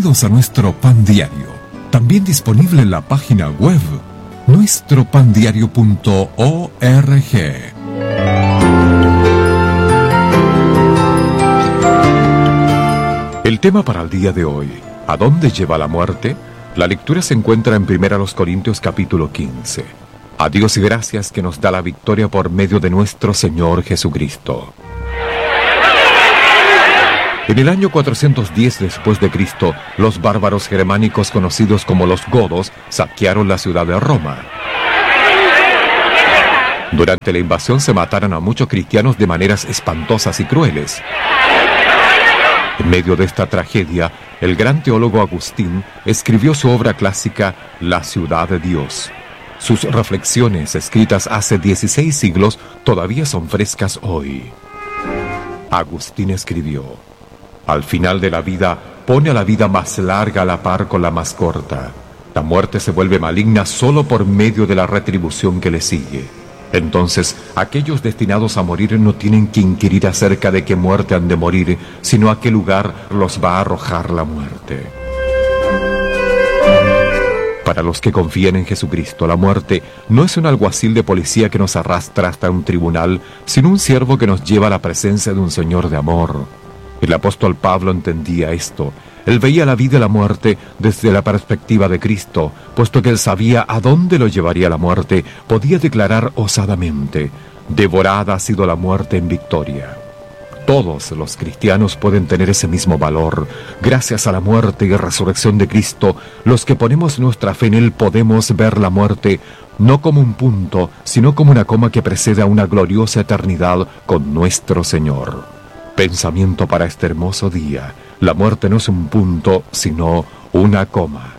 Bienvenidos a nuestro Pan Diario, también disponible en la página web nuestropandiario.org. El tema para el día de hoy: ¿a dónde lleva la muerte? La lectura se encuentra en 1 Corintios capítulo 15. A Dios gracias que nos da la victoria por medio de nuestro Señor Jesucristo. En el año 410 después de Cristo, los bárbaros germánicos conocidos como los godos saquearon la ciudad de Roma. Durante la invasión se mataron a muchos cristianos de maneras espantosas y crueles. En medio de esta tragedia, el gran teólogo Agustín escribió su obra clásica La ciudad de Dios. Sus reflexiones, escritas hace 16 siglos, todavía son frescas hoy. Agustín escribió: al final de la vida, pone a la vida más larga a la par con la más corta. La muerte se vuelve maligna solo por medio de la retribución que le sigue. Entonces, aquellos destinados a morir no tienen que inquirir acerca de qué muerte han de morir, sino a qué lugar los va a arrojar la muerte. Para los que confían en Jesucristo, la muerte no es un alguacil de policía que nos arrastra hasta un tribunal, sino un siervo que nos lleva a la presencia de un Señor de amor. El apóstol Pablo entendía esto. Él veía la vida y la muerte desde la perspectiva de Cristo, puesto que él sabía a dónde lo llevaría la muerte. Podía declarar osadamente: devorada ha sido la muerte en victoria. Todos los cristianos pueden tener ese mismo valor. Gracias a la muerte y resurrección de Cristo, los que ponemos nuestra fe en Él podemos ver la muerte no como un punto, sino como una coma que precede a una gloriosa eternidad con nuestro Señor. Pensamiento para este hermoso día: la muerte no es un punto, sino una coma.